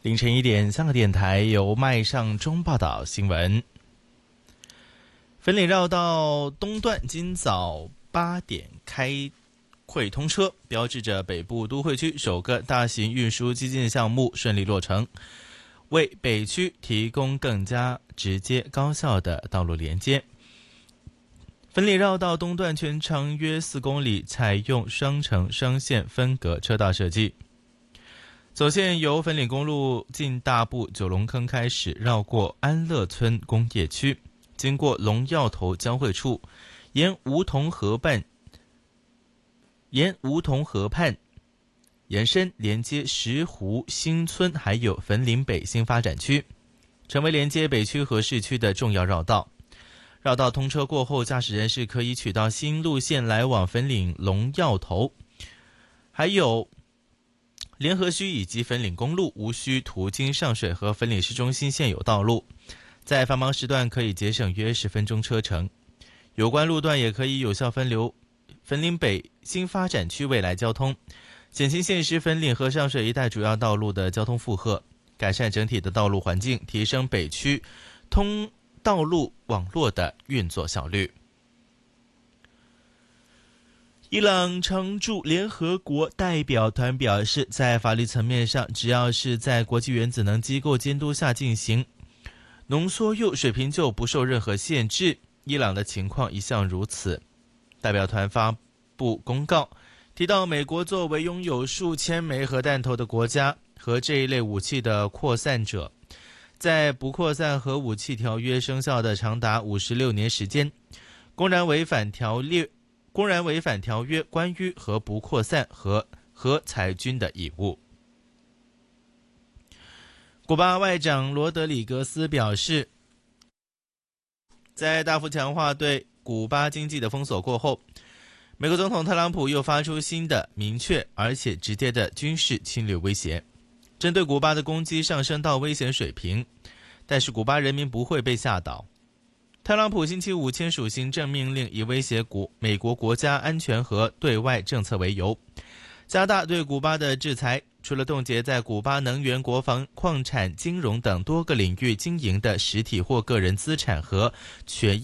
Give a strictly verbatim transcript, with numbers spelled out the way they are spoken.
凌晨一点，香港电台由麦尚中报道新闻。粉岭绕道东段今早八点开会通车，标志着北部都会区首个大型运输基建项目顺利落成，为北区提供更加直接高效的道路连接。粉岭绕道东段全长约四公里，采用双程双线分隔车道设计。走线由粉岭公路进大埔九龙坑开始，绕过安乐村工业区，经过龙耀头交汇处，沿梧桐河畔沿梧桐河畔延伸，连接石湖新村还有粉岭北新发展区，成为连接北区和市区的重要绕道。绕道通车过后，驾驶人士可以取到新路线来往粉岭龙耀头，还有联合区以及粉岭公路，无需途经上水和粉岭市中心现有道路，在繁忙时段可以节省约十分钟车程。有关路段也可以有效分流粉岭北新发展区未来交通，减轻现时粉岭和上水一带主要道路的交通负荷，改善整体的道路环境，提升北区通道路网络的运作效率。伊朗常驻联合国代表团表示，在法律层面上，只要是在国际原子能机构监督下进行，浓缩铀水平就不受任何限制。伊朗的情况一向如此。代表团发布公告，提到美国作为拥有数千枚核弹头的国家和这一类武器的扩散者，在不扩散核武器条约生效的长达五十六年时间，公然违反条例公然违反条约关于核不扩散和核裁军的义务。古巴外长罗德里格斯表示，在大幅强化对古巴经济的封锁过后，美国总统特朗普又发出新的明确而且直接的军事侵略威胁，针对古巴的攻击上升到危险水平，但是古巴人民不会被吓倒。特朗普星期五签署行政命令，以威胁国美国国家安全和对外政策为由，加大对古巴的制裁，除了冻结在古巴能源、国防、矿产、金融等多个领域经营的实体或个人资产和权益